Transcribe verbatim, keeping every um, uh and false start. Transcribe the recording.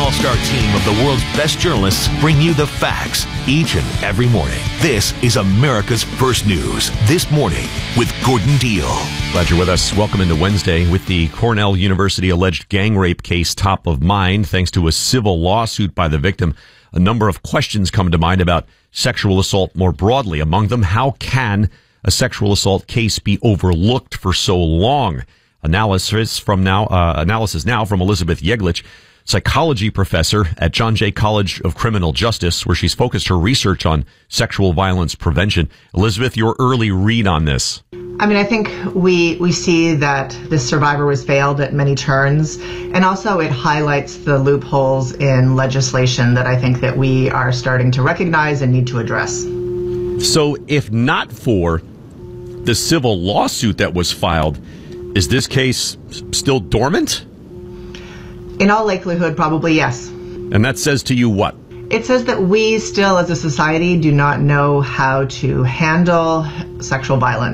all-star team of the world's best journalists bring you the facts each and every morning. This is America's First News This Morning with Gordon Deal. Glad you're with us. Welcome into Wednesday. With the Cornell University alleged gang rape case top of mind, thanks to a civil lawsuit by the victim, a number of questions come to mind about sexual assault more broadly. Among them, how can a sexual assault case be overlooked for so long? Analysis from now, uh, analysis now from Elizabeth Yeglich, psychology professor at John Jay College of Criminal Justice, where she's focused her research on sexual violence prevention. Elizabeth, your early read on this. I mean, I think we we see that this survivor was failed at many turns, and also it highlights the loopholes in legislation that I think that we are starting to recognize and need to address. So if not for the civil lawsuit that was filed, is this case still dormant? In all likelihood, probably yes. And that says to you what? It says that we still, as a society, do not know how to handle sexual violence.